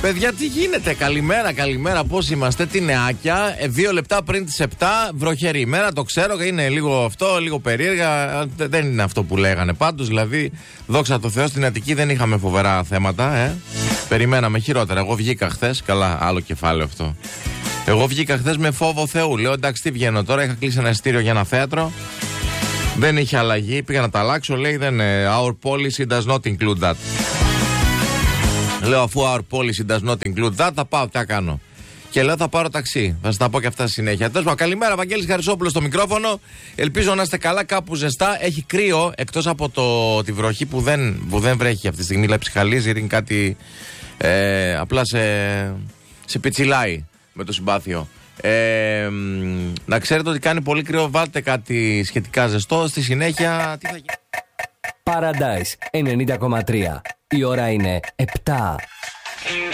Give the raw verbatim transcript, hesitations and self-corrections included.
Παιδιά, τι γίνεται, καλημέρα, καλημέρα, πώς είμαστε, τι νεάκια. ε, Δύο λεπτά πριν τις επτά, βροχερή ημέρα, το ξέρω, είναι λίγο αυτό, λίγο περίεργα. Δεν είναι αυτό που λέγανε πάντως, δηλαδή, δόξα τω Θεώ, στην Αττική δεν είχαμε φοβερά θέματα, ε. Περιμέναμε χειρότερα. Εγώ βγήκα χθες, καλά, άλλο κεφάλαιο αυτό. Εγώ βγήκα χθες με φόβο Θεού. Λέω εντάξει, τι βγαίνω τώρα, είχα κλείσει ένα εισιτήριο για ένα θέατρο. Δεν είχε αλλαγή, πήγα να τα αλλάξω, λέει δεν, our policy does not include that. Λέω αφού our policy does not include that, θα πάω, τι θα κάνω. Και λέω θα πάρω ταξί. Θα σας τα πω και αυτά στη συνέχεια. Τέλος πάντων, καλημέρα, Βαγγέλης Χαρισόπουλος στο μικρόφωνο. Ελπίζω να είστε καλά, κάπου ζεστά. Έχει κρύο, εκτός από το, τη βροχή που δεν, που δεν βρέχει αυτή τη στιγμή. Λέει ψυχαλίζει, γιατί είναι κάτι. Ε, απλά σε, σε πιτσιλάει με το συμπάθειο. Ε, να ξέρετε ότι κάνει πολύ κρύο. Βάλτε κάτι σχετικά ζεστό. Στη συνέχεια, τι θα γίνει. Paradise ενενήντα κόμμα τρία. Η ώρα είναι επτά.